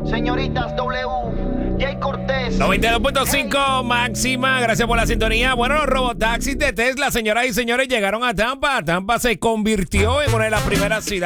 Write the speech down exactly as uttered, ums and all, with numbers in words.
Señoritas W, Jay Cortés. noventa y dos punto cinco máxima, gracias por la sintonía. Bueno, los robotaxis de Tesla, señoras y señores, llegaron a Tampa. Tampa se convirtió en una de las primeras ciudades